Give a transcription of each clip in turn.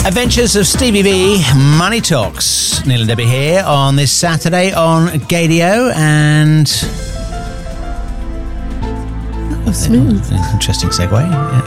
Adventures of Stevie V, Money Talks. Neil and Debbie here on this Saturday on Gadio, and... Smooth. Interesting segue,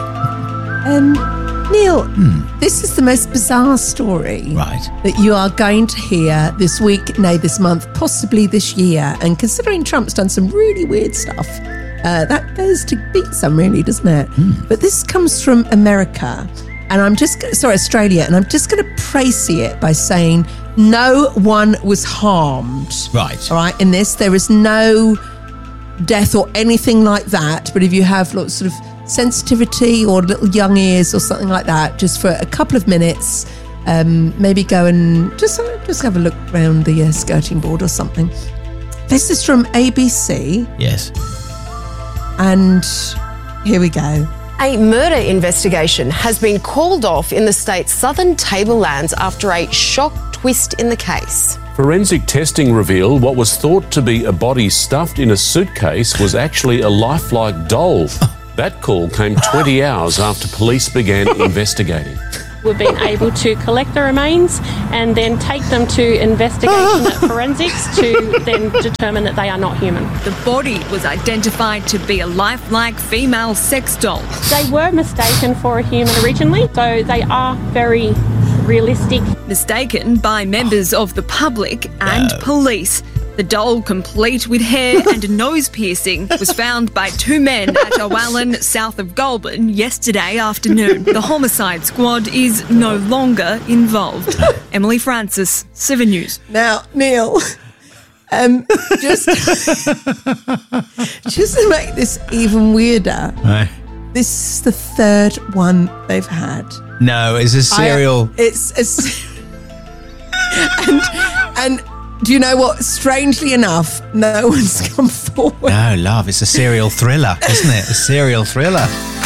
yeah. Neil, this is the most bizarre story that you are going to hear this week, this month, possibly this year. And considering Trump's done some really weird stuff, that goes to beat some, really, doesn't it? But this comes from America. And Australia, and I'm just going to précis it by saying no one was harmed. Right. All right, in this, there is no death or anything like that. But if you have lots of sensitivity or little young ears or something like that, just for a couple of minutes, maybe go and just have a look around the skirting board or something. This is from ABC. Yes. And here we go. A murder investigation has been called off in the state's southern tablelands after a shock twist in the case. Forensic testing revealed what was thought to be a body stuffed in a suitcase was actually a lifelike doll. That call came 20 hours after police began investigating. We've been able to collect the remains and then take them to investigation forensics to then determine that they are not human. The body was identified to be a lifelike female sex doll. They were mistaken for a human originally, so they are very realistic. Mistaken by members of the public and police. The doll, complete with hair and a nose piercing, was found by two men at Owallan, south of Goulburn, yesterday afternoon. The homicide squad is no longer involved. Emily Francis, 7 News. Now, Neil, just to make this even weirder, this is the third one they've had. No, it's a serial... And do you know what? Strangely enough, no one's come forward. No, love, it's a serial thriller, isn't it? A serial thriller.